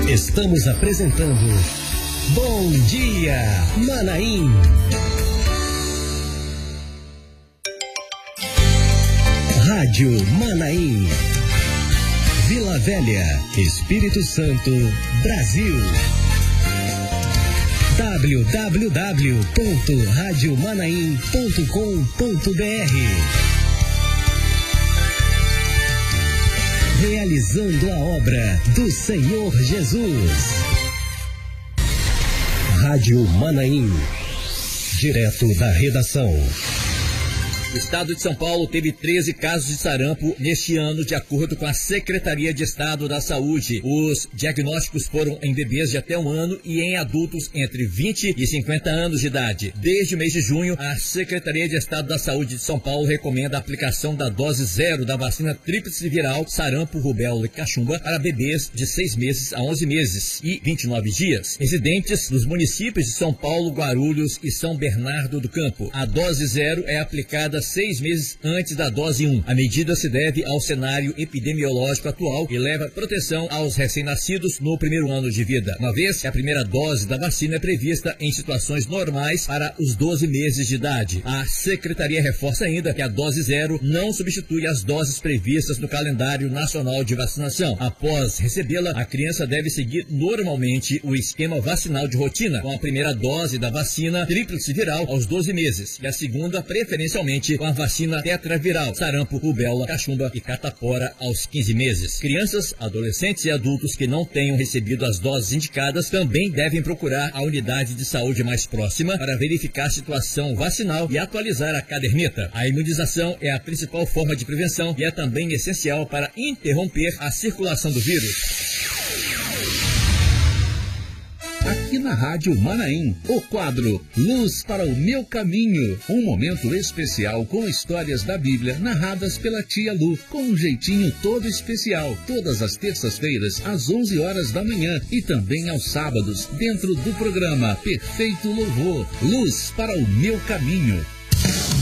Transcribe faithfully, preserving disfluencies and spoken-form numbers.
Estamos apresentando Bom Dia Manaim. Rádio Manaim. Vila Velha, Espírito Santo, Brasil. w w w ponto rádio manaim ponto com ponto b r. Realizando a obra do Senhor Jesus. Rádio Manaim. Direto da redação. O estado de São Paulo teve treze casos de sarampo neste ano, de acordo com a Secretaria de Estado da Saúde. Os diagnósticos foram em bebês de até um ano e em adultos entre vinte e cinquenta anos de idade. Desde o mês de junho, a Secretaria de Estado da Saúde de São Paulo recomenda a aplicação da dose zero da vacina tríplice viral, sarampo, rubéola e cachumba para bebês de seis meses a onze meses e vinte e nove dias, residentes nos municípios de São Paulo, Guarulhos e São Bernardo do Campo. A dose zero é aplicada seis meses antes da dose um. A medida se deve ao cenário epidemiológico atual e leva proteção aos recém-nascidos no primeiro ano de vida, uma vez que a primeira dose da vacina é prevista em situações normais para os doze meses de idade. A Secretaria reforça ainda que a dose zero não substitui as doses previstas no calendário nacional de vacinação. Após recebê-la, a criança deve seguir normalmente o esquema vacinal de rotina, com a primeira dose da vacina tríplice viral aos doze meses e a segunda, preferencialmente, com a vacina tetraviral, sarampo, rubéola, cachumba e catapora aos quinze meses. Crianças, adolescentes e adultos que não tenham recebido as doses indicadas também devem procurar a unidade de saúde mais próxima para verificar a situação vacinal e atualizar a caderneta. A imunização é a principal forma de prevenção e é também essencial para interromper a circulação do vírus. Aqui na Rádio Manaim, o quadro Luz para o Meu Caminho, um momento especial com histórias da Bíblia narradas pela tia Lu, com um jeitinho todo especial, todas as terças-feiras às onze horas da manhã e também aos sábados, dentro do programa Perfeito Louvor, Luz para o Meu Caminho.